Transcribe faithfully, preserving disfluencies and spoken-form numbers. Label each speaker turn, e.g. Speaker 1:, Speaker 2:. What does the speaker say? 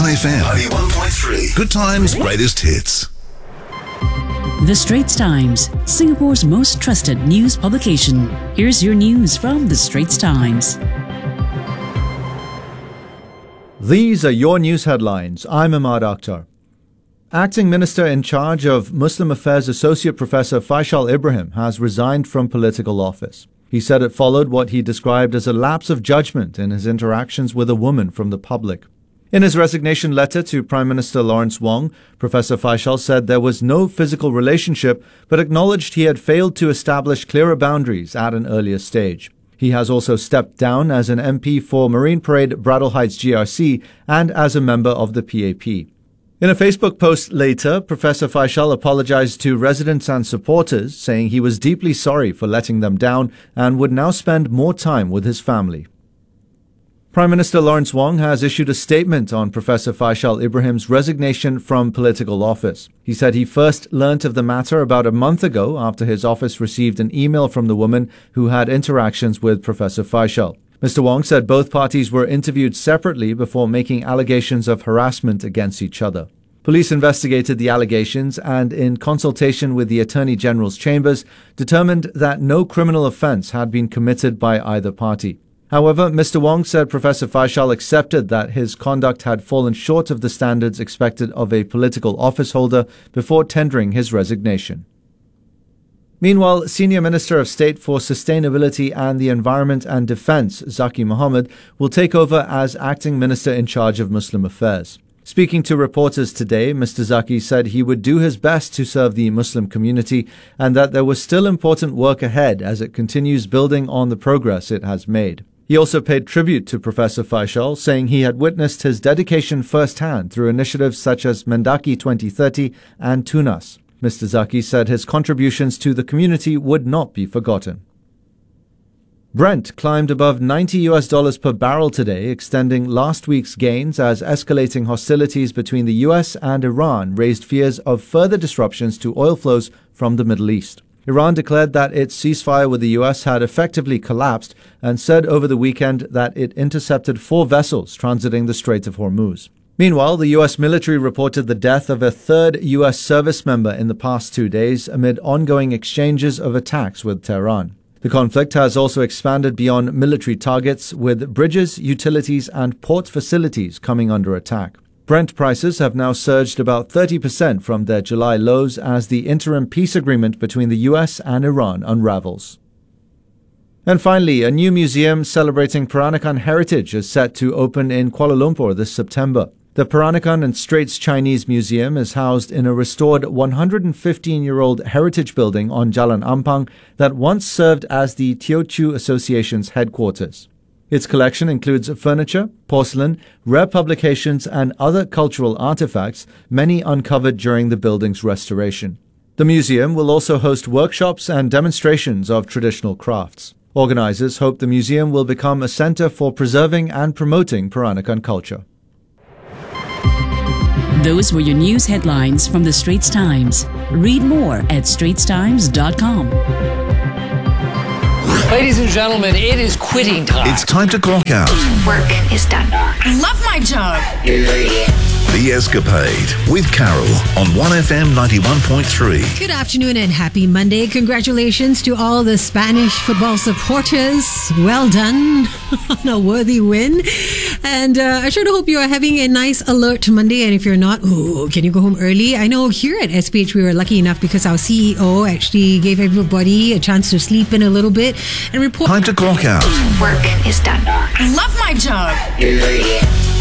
Speaker 1: F M ninety-one point three. Good times, greatest hits.
Speaker 2: The Straits Times, Singapore's most trusted news publication. Here's your news from The Straits Times.
Speaker 3: These are your news headlines. I'm Ahmad Akhtar. Acting Minister in charge of Muslim Affairs Associate Professor Faisal Ibrahim has resigned from political office. He said it followed what he described as a lapse of judgment in his interactions with a woman from the public. In his resignation letter to Prime Minister Lawrence Wong, Professor Faisal said there was no physical relationship, but acknowledged he had failed to establish clearer boundaries at an earlier stage. He has also stepped down as an M P for Marine Parade Bradel Heights G R C and as a member of the P A P. In a Facebook post later, Professor Faisal apologized to residents and supporters, saying he was deeply sorry for letting them down and would now spend more time with his family. Prime Minister Lawrence Wong has issued a statement on Professor Faisal Ibrahim's resignation from political office. He said he first learnt of the matter about a month ago after his office received an email from the woman who had interactions with Professor Faisal. Mister Wong said both parties were interviewed separately before making allegations of harassment against each other. Police investigated the allegations and, in consultation with the Attorney General's chambers, determined that no criminal offence had been committed by either party. However, Mister Wong said Professor Faisal accepted that his conduct had fallen short of the standards expected of a political office holder before tendering his resignation. Meanwhile, Senior Minister of State for Sustainability and the Environment and Defence, Zaki Mohammed, will take over as Acting Minister in charge of Muslim Affairs. Speaking to reporters today, Mister Zaki said he would do his best to serve the Muslim community and that there was still important work ahead as it continues building on the progress it has made. He also paid tribute to Professor Faisal, saying he had witnessed his dedication firsthand through initiatives such as Mendaki twenty thirty and Tunas. Mister Zaki said his contributions to the community would not be forgotten. Brent climbed above ninety U S dollars per barrel today, extending last week's gains as escalating hostilities between the U S and Iran raised fears of further disruptions to oil flows from the Middle East. Iran declared that its ceasefire with the U S had effectively collapsed and said over the weekend that it intercepted four vessels transiting the Strait of Hormuz. Meanwhile, the U S military reported the death of a third U S service member in the past two days amid ongoing exchanges of attacks with Tehran. The conflict has also expanded beyond military targets, with bridges, utilities and port facilities coming under attack. Brent prices have now surged about thirty percent from their July lows as the interim peace agreement between the U S and Iran unravels. And finally, a new museum celebrating Peranakan heritage is set to open in Kuala Lumpur this September. The Peranakan and Straits Chinese Museum is housed in a restored one hundred fifteen-year-old heritage building on Jalan Ampang that once served as the Teochew Association's headquarters. Its collection includes furniture, porcelain, rare publications and other cultural artifacts, many uncovered during the building's restoration. The museum will also host workshops and demonstrations of traditional crafts. Organizers hope the museum will become a center for preserving and promoting Peranakan culture.
Speaker 2: Those were your news headlines from The Straits Times. Read more at straits times dot com.
Speaker 4: Ladies and gentlemen, it is quitting time.
Speaker 1: It's time to clock out.
Speaker 5: Work is done.
Speaker 6: I love my job.
Speaker 1: The Escapade with Carol on one F M ninety-one point three.
Speaker 7: Good afternoon and happy Monday. Congratulations to all the Spanish football supporters. Well done on a worthy win. And uh, I sure do hope you are having a nice alert Monday. And if you're not, ooh, can you go home early? I know here at S P H we were lucky enough because our C E O actually gave everybody a chance to sleep in a little bit and report.
Speaker 1: Time to clock out.
Speaker 5: Work is done.
Speaker 6: I love my job.